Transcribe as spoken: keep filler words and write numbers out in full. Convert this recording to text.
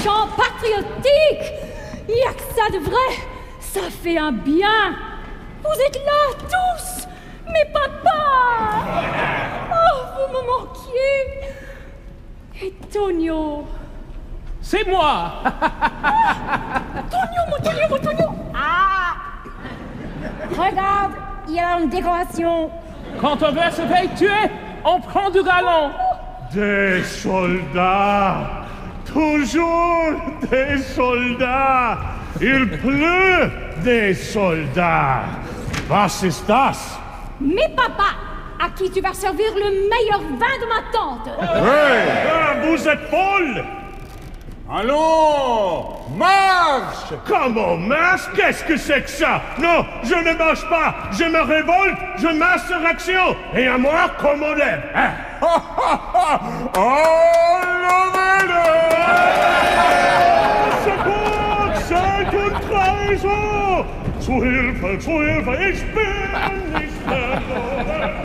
chant patriotique. Il n'y a que ça de vrai. Ça fait un bien. Vous êtes là, tous. Mes papas. Oh, vous me manquiez. Et Tonio. C'est moi. Ah, Tonio, mon Tonio, mon Tonio. Ah. Regarde, il y a une décoration. Quand on veut se faire tuer, on prend du galon. Des soldats. Toujours des soldats. Il pleut des soldats. Was ist das? Mes papas, à qui tu vas servir le meilleur vin de ma tante. Hey, ah, vous êtes folle. Allons, marche! Comment marche? Qu'est-ce que c'est que ça? Non, je ne marche pas. Je me révolte, je m'insurrection. Et à moi, comme on lève. Hein? Oh, levez-le! Secours, c'est une trahison! Zu Hilfe, zu Hilfe, ich bin nicht verloren!